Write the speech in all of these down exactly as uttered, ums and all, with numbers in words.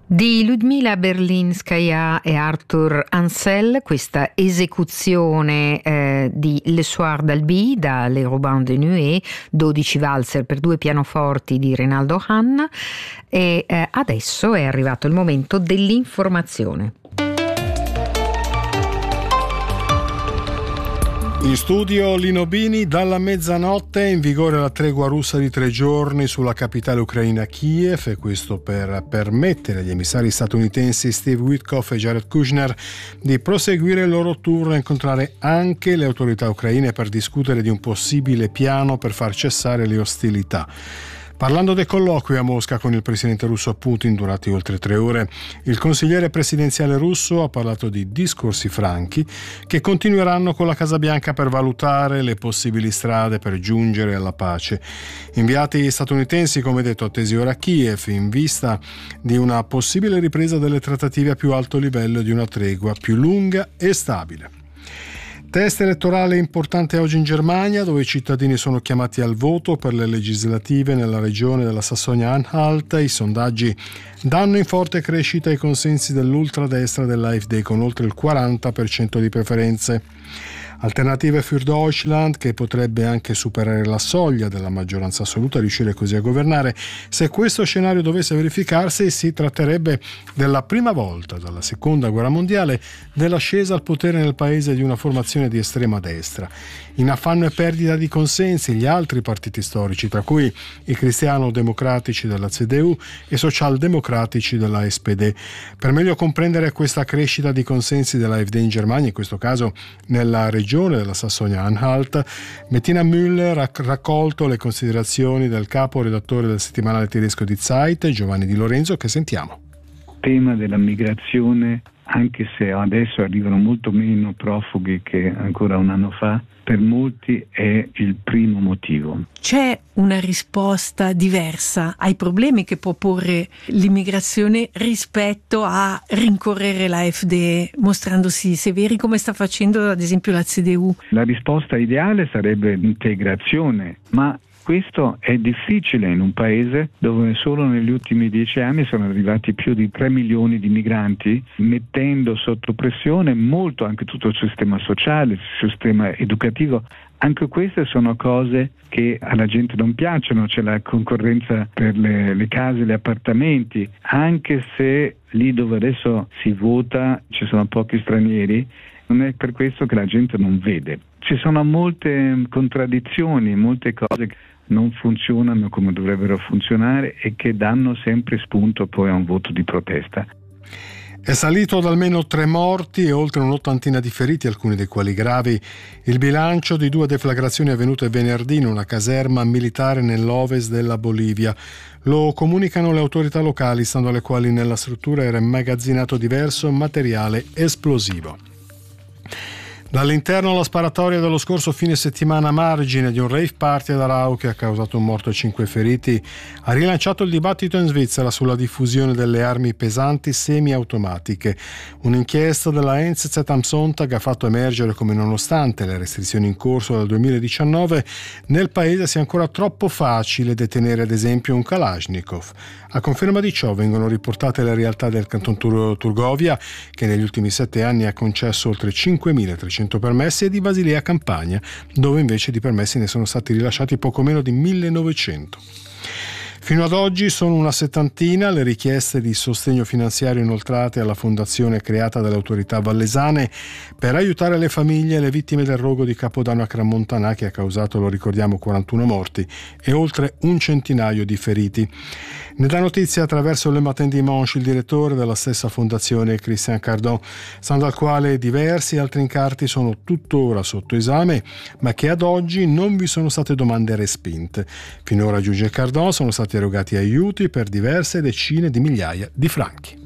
Di Ludmila Berlinskaya e Arthur Ansel, questa esecuzione eh, di Le Soir d'Albi da Les Robins de Nuit, dodici valzer per due pianoforti di Rinaldo Hahn, e eh, adesso è arrivato il momento dell'informazione. In studio Lino Bini. Dalla mezzanotte è in vigore la tregua russa di tre giorni sulla capitale ucraina Kiev, e questo per permettere agli emissari statunitensi Steve Witkoff e Jared Kushner di proseguire il loro tour e incontrare anche le autorità ucraine per discutere di un possibile piano per far cessare le ostilità. Parlando dei colloqui a Mosca con il presidente russo Putin durati oltre tre ore, il consigliere presidenziale russo ha parlato di discorsi franchi che continueranno con la Casa Bianca per valutare le possibili strade per giungere alla pace. Inviati statunitensi, come detto, attesi ora a Kiev in vista di una possibile ripresa delle trattative a più alto livello e di una tregua più lunga e stabile. Test elettorale importante oggi in Germania, dove i cittadini sono chiamati al voto per le legislative nella regione della Sassonia-Anhalt. I sondaggi danno in forte crescita i consensi dell'ultradestra dell'A F D con oltre il quaranta per cento di preferenze. Alternative für Deutschland, che potrebbe anche superare la soglia della maggioranza assoluta e riuscire così a governare. Se questo scenario dovesse verificarsi, si tratterebbe della prima volta dalla seconda guerra mondiale dell'ascesa al potere nel paese di una formazione di estrema destra. In affanno e perdita di consensi, gli altri partiti storici, tra cui i cristiano-democratici della C D U e i socialdemocratici della S P D. Per meglio comprendere questa crescita di consensi della A F D in Germania, in questo caso nella regione della Sassonia-Anhalt, Bettina Müller ha raccolto le considerazioni del capo redattore del settimanale tedesco Die Zeit, Giovanni Di Lorenzo, che sentiamo. Il tema della migrazione, anche se adesso arrivano molto meno profughi che ancora un anno fa, per molti è il primo motivo. C'è una risposta diversa ai problemi che può porre l'immigrazione rispetto a rincorrere la A F D mostrandosi severi, come sta facendo ad esempio la C D U? La risposta ideale sarebbe l'integrazione, ma questo è difficile in un paese dove solo negli ultimi dieci anni sono arrivati più di tre milioni di migranti, mettendo sotto pressione molto anche tutto il sistema sociale, il sistema educativo. Anche queste sono cose che alla gente non piacciono, c'è la concorrenza per le, le case, gli appartamenti, anche se lì dove adesso si vota ci sono pochi stranieri, non è per questo che la gente non vede. Ci sono molte contraddizioni, molte cose che non funzionano come dovrebbero funzionare e che danno sempre spunto poi a un voto di protesta. È salito ad almeno tre morti e oltre un'ottantina di feriti, alcuni dei quali gravi, il bilancio di due deflagrazioni avvenute venerdì in una caserma militare nell'ovest della Bolivia. Lo comunicano le autorità locali, stando alle quali nella struttura era immagazzinato diverso materiale esplosivo. Dall'interno la sparatoria dello scorso fine settimana a margine di un rave party ad Arau che ha causato un morto e cinque feriti ha rilanciato il dibattito in Svizzera sulla diffusione delle armi pesanti semiautomatiche. Un'inchiesta della N Z Z am Sonntag ha fatto emergere come, nonostante le restrizioni in corso dal duemiladiciannove, nel paese sia ancora troppo facile detenere ad esempio un Kalashnikov. A conferma di ciò vengono riportate le realtà del Canton Tur- Turgovia, che negli ultimi sette anni ha concesso oltre cinquemilatrecento permessi, e di Basilea Campania, dove invece di permessi ne sono stati rilasciati poco meno di millenovecento. Fino ad oggi sono una settantina le richieste di sostegno finanziario inoltrate alla fondazione creata dalle autorità vallesane per aiutare le famiglie e le vittime del rogo di Capodanno a Crans-Montana, che ha causato, lo ricordiamo, quarantuno morti e oltre un centinaio di feriti. Ne dà notizia attraverso Le Matin Dimanche il direttore della stessa fondazione, Christian Cardon, stando al quale diversi altri incarichi sono tuttora sotto esame, ma che ad oggi non vi sono state domande respinte. Finora, aggiunge Cardon, sono stati erogati aiuti per diverse decine di migliaia di franchi.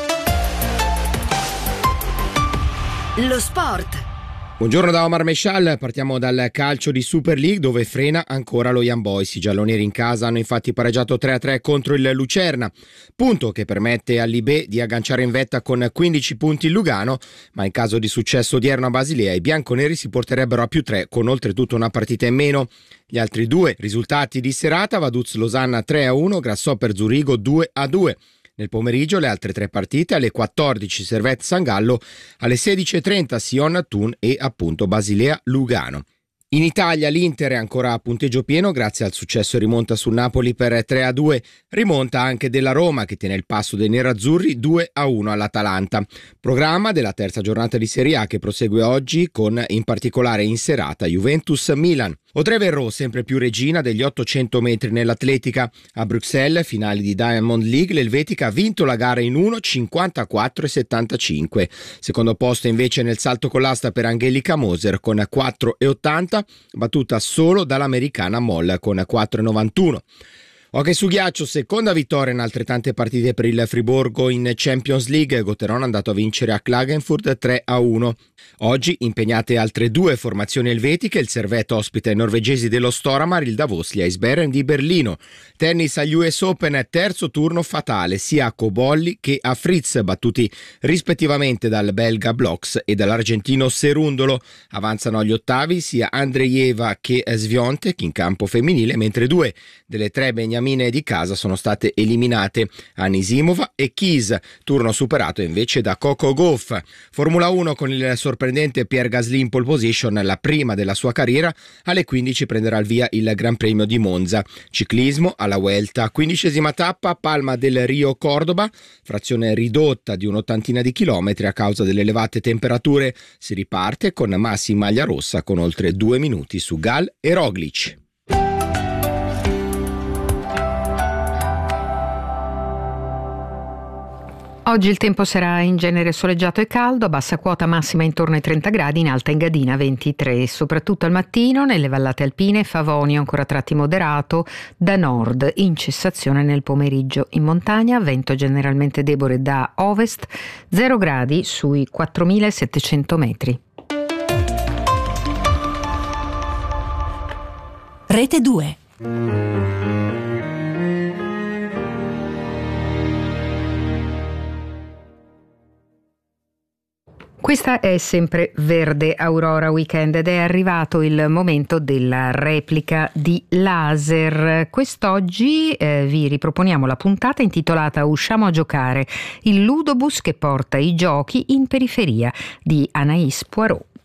Lo sport. Buongiorno da Omar Meshal, partiamo dal calcio di Super League dove frena ancora lo Young Boys. I gialloneri in casa hanno infatti pareggiato tre a tre contro il Lucerna, punto che permette all'I di agganciare in vetta con quindici punti il Lugano, ma in caso di successo odierno a Basilea i bianconeri si porterebbero a più tre con oltretutto una partita in meno. Gli altri due risultati di serata: Vaduz Losanna tre a uno, Grasshopper Zurigo due a due. Nel pomeriggio le altre tre partite: alle quattordici Servette San Gallo, alle sedici e trenta Sion Thun e appunto Basilea Lugano. In Italia l'Inter è ancora a punteggio pieno grazie al successo e rimonta sul Napoli per tre a due, rimonta anche della Roma che tiene il passo dei nerazzurri due a uno all'Atalanta. Programma della terza giornata di Serie A che prosegue oggi con in particolare in serata Juventus-Milan. Audrey Verreau sempre più regina degli ottocento metri nell'atletica. A Bruxelles, finali di Diamond League, l'elvetica ha vinto la gara in uno cinquantaquattro e settantacinque. Secondo posto invece nel salto con l'asta per Angelica Moser con quattro e ottanta, battuta solo dall'americana Moll con quattro e novantuno. Hockey su ghiaccio, seconda vittoria in altrettante partite per il Friburgo in Champions League. Gotteron è andato a vincere a Klagenfurt tre a uno. Oggi impegnate altre due formazioni elvetiche. Il Servette ospita i norvegesi dello Storhamar, il Davos gli Eisbären di Berlino. Tennis agli U S Open, terzo turno fatale sia a Cobolli che a Fritz, battuti rispettivamente dal belga Bloks e dall'argentino Serundolo. Avanzano agli ottavi sia Andreeva che Sviontek in campo femminile, mentre due delle tre beniamine di casa sono state eliminate, Anisimova e Keys, turno superato invece da Coco Gauff. Formula uno con il sorprendente Pierre Gasly in pole position, la prima della sua carriera. Alle quindici prenderà il via il Gran Premio di Monza. Ciclismo alla Vuelta, quindicesima tappa, Palma del Rio Cordoba, frazione ridotta di un'ottantina di chilometri a causa delle elevate temperature. Si riparte con Massi in maglia rossa con oltre due minuti su Gal e Roglic. Oggi il tempo sarà in genere soleggiato e caldo, a bassa quota massima intorno ai trenta gradi, in alta Engadina ventitré, soprattutto al mattino nelle vallate alpine, Favonio ancora a tratti moderato, da nord in cessazione nel pomeriggio. In montagna vento generalmente debole da ovest, zero gradi sui quattromilasettecento metri. Rete due. Questa è sempre Verde Aurora Weekend ed è arrivato il momento della replica di laser. Quest'oggi eh, vi riproponiamo la puntata intitolata Usciamo a giocare, il ludobus che porta i giochi in periferia di Anaïs Poirot.